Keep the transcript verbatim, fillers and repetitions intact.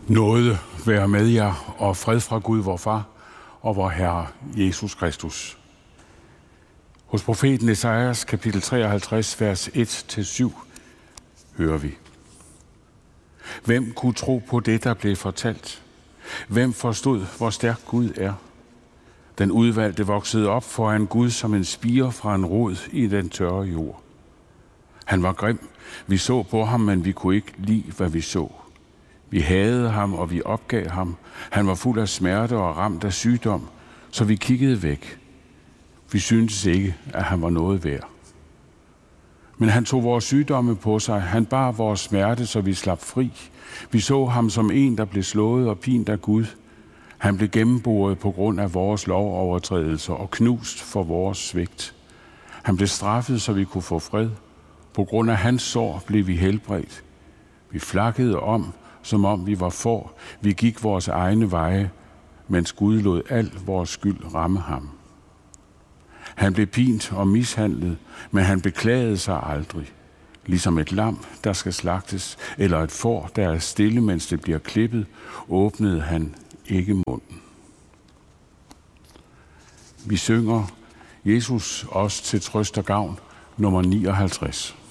Nåde være med jer, og fred fra Gud, vor Far, og vor Herre Jesus Kristus. Hos profeten Esajas kapitel treoghalvtreds, vers et til syv, hører vi: Hvem kunne tro på det, der blev fortalt? Hvem forstod, hvor stærk Gud er? Den udvalgte voksede op foran Gud som en spire fra en rod i den tørre jord. Han var grim. Vi så på ham, men vi kunne ikke lide, hvad vi så. Vi hadede ham, og vi opgav ham. Han var fuld af smerte og ramt af sygdom, så vi kiggede væk. Vi syntes ikke, at han var noget værd. Men han tog vores sygdomme på sig. Han bar vores smerte, så vi slap fri. Vi så ham som en, der blev slået og pint af Gud. Han blev gennemboret på grund af vores lovovertrædelser og knust for vores svigt. Han blev straffet, så vi kunne få fred. På grund af hans sår blev vi helbredt. Vi flakkede om, som om vi var får. Vi gik vores egne veje, mens Gud lod al vores skyld ramme ham. Han blev pint og mishandlet, men han beklagede sig aldrig. Ligesom et lam, der skal slagtes, eller et får, der er stille, mens det bliver klippet, åbnede han ikke munden. Vi synger Jesus os til trøst og gavn, nummer nioghalvtreds.